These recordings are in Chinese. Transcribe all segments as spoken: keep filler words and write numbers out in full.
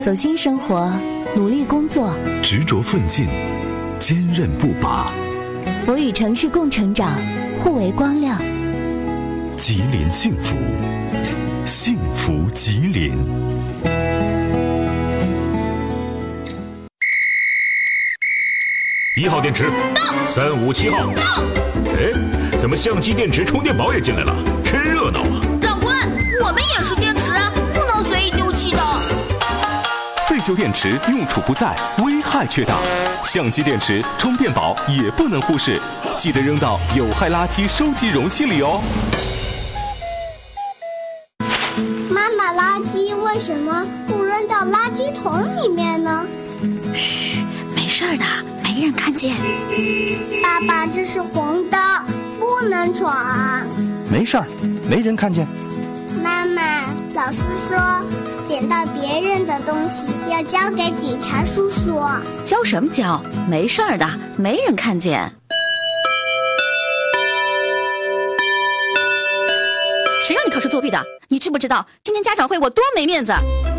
走心生活，努力工作， 执着奋进，坚韧不拔。 我与城市共成长，互为光亮。 吉林幸福，幸福吉林。 一号电池到，三五七号到。哎，怎么相机、电池、充电宝也进来了？真热闹啊！ 长官，我们也是电池，不能随意丢弃的。 废旧电池用处不在，危害却大。相机、电池、充电宝也不能忽视，记得扔到有害垃圾收集容器里哦。 妈妈，垃圾为什么不扔到垃圾桶里面呢？ 嘘，没事的，没人看见。 爸爸，这是红灯，不能闯。 没事儿，没人看见。 妈妈，老师说捡到别人的东西要交给警察叔叔。 交什么交？没事儿的，没人看见。谁让你考试作弊的？你知不知道今天家长会我多没面子？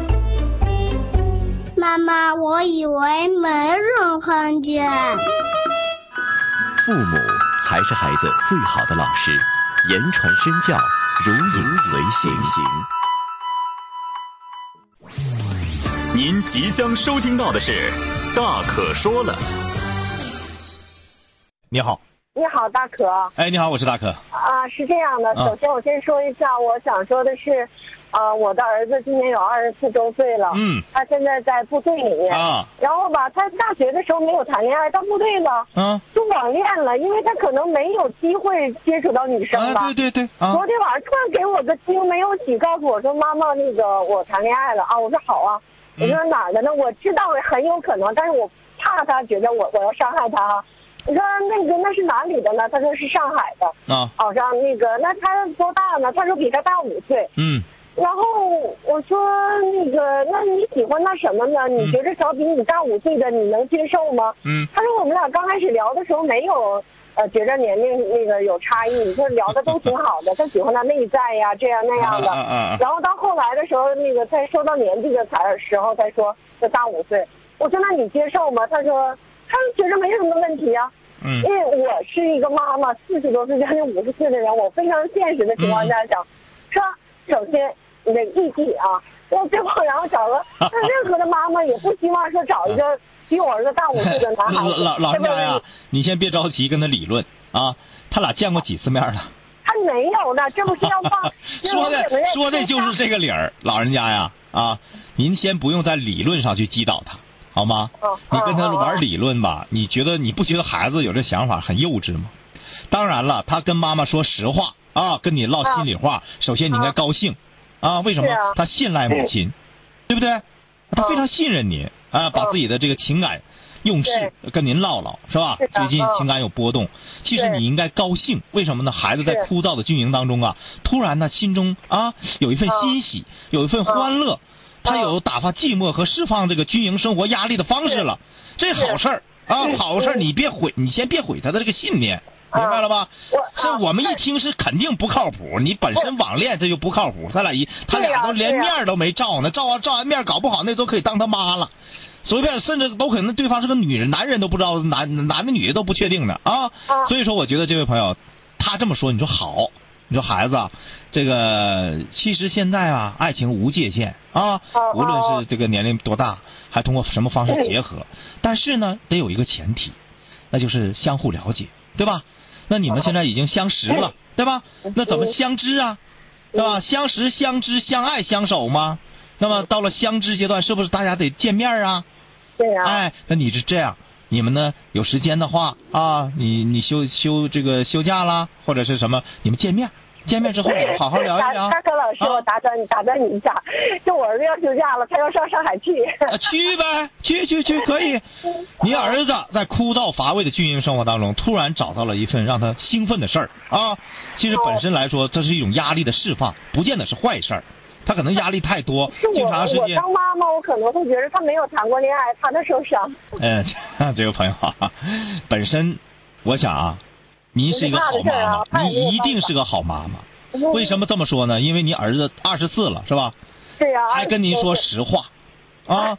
妈妈，我以为没人看见。 父母才是孩子最好的老师，言传身教，如影随形。 您即将收听到的是《大可说了》。 你好。 你好，大可。 哎，你好，我是大可。 啊，是这样的， 啊、 首先我先说一下，我想说的是，呃，我的儿子今年有二十四周岁了， 嗯， 他现在在部队里面， 啊， 然后吧，他大学的时候没有谈恋爱，到部队了， 嗯， 就网恋了，因为他可能没有机会接触到女生吧， 啊、对对对，啊， 昨天晚上突然给我个惊没有喜，告诉我说妈妈，那个我谈恋爱了啊，我说好啊，我说哪儿的呢？我知道很有可能，但是我怕他觉得我我要伤害他。我说那个那是哪里的呢？他说是上海的。 啊， 好像那个那他多大呢？他说比他大五岁。 嗯。 然后我说那个那你喜欢他什么呢？你觉得找比你大五岁的你能接受吗？ 嗯。 他说我们俩刚开始聊的时候没有呃觉得年龄那个有差异，你说聊的都挺好的，他喜欢他内在呀这样那样的。 啊啊啊、 然后到后来的时候，那个才说到年纪的才时候才说他大五岁。我说那你接受吗？他说。他觉得没什么问题啊， 嗯， 因为我是一个妈妈，四十多岁将近五十岁的人，我非常现实的情况下讲，说首先你的异地啊，我最后然后找个，那任何的妈妈也不希望说找一个比我儿子大五岁的男孩子。 老老人家呀，你先别着急跟他理论啊，他俩见过几次面了？ 他没有呢，这不是要放说的说的就是这个理儿，老人家呀啊，您先不用在理论上去击倒他。好吗？ 哦、 你跟他玩理论吧，哦、你觉得你不觉得孩子有这想法很幼稚吗？当然了，他跟妈妈说实话啊，跟你唠心里话，哦、首先你应该高兴啊，为什么？ 啊、 他信赖母亲，对不对？他非常信任您啊，把自己的这个情感用事跟您唠唠，是吧？ 是最近情感有波动，其实你应该高兴，为什么呢？孩子在枯燥的军营当中啊，突然呢心中啊有一份欣喜，哦、有一份欢乐。他有打发寂寞和释放这个军营生活压力的方式了，这好事儿啊，好事儿！你别毁，你先别毁他的这个信念，明白了吧？这我们一听是肯定不靠谱，你本身网恋这就不靠谱，他俩一他俩都连面都没照呢，照完照完面搞不好那都可以当他妈了，随便甚至都可能对方是个女人，男人都不知道男男的女的都不确定的啊。所以说，我觉得这位朋友他这么说，你说好。你说孩子啊，这个其实现在啊，爱情无界限啊，无论是这个年龄多大，还通过什么方式结合，但是呢，得有一个前提，那就是相互了解，对吧？那你们现在已经相识了，对吧？那怎么相知啊？对吧？相识、相知、相爱、相守吗？那么到了相知阶段，是不是大家得见面啊？ 对呀。 哎，那你是这样。你们呢？有时间的话啊，你你休休这个休假啦，或者是什么？你们见面，见面之后好好聊一聊。 大哥老师，啊、我打断你，打断你一下，就我儿子要休假了，他要上上海去。 啊、去呗，去去去，可以。你儿子在枯燥乏味的军营生活当中，突然找到了一份让他兴奋的事儿啊！其实本身来说，这是一种压力的释放，不见得是坏事儿。他可能压力太多，经常时间。 我当妈妈，我可能会觉得他没有谈过恋爱，他的受伤。 嗯，这个朋友啊，本身我想啊，您是一个好妈妈，你一定是个好妈妈。为什么这么说呢？因为你儿子二十四了，是吧？ 对呀。 还跟您说实话，啊，